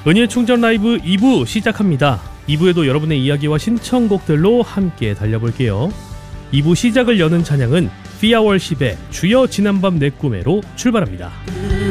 은희의 충전 라이브 2부 시작합니다. 2부에도 여러분의 이야기와 신청곡들로 함께 달려볼게요. 2부 시작을 여는 찬양은 피아월십의 주여 지난밤 내 꿈에로 출발합니다.